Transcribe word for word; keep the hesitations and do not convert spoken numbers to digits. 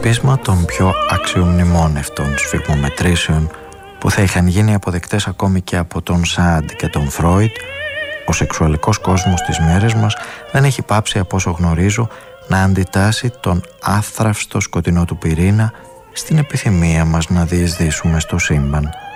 πείσμα των πιο αξιομνημόνευτων σφιγμομετρήσεων που θα είχαν γίνει αποδεκτές ακόμη και από τον Σάντ και τον Φρόιντ, ο σεξουαλικός κόσμος στις μέρες μας δεν έχει πάψει, από όσο γνωρίζω, να αντιτάσσει τον άθραυστο σκοτεινό του πυρήνα στην επιθυμία μας να διεισδύσουμε στο σύμπαν.